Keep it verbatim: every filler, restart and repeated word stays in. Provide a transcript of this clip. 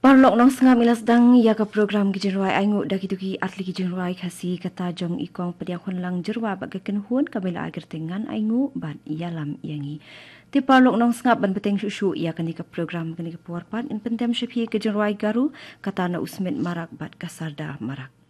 Parlok nong sengah milas dang ya ka program gijenruai aingu da kituki atli gijenruai kasi kata jong ikong pediang hunlang jerwa baga kenhun kabela agar tengan aingu ban ialam yangi. Ti parlok nong sengah ban beteng syushu ya kani ka program kani ka puarpat in pentem syephi gijenruai garu kata na usmet marak bat kasarda marak.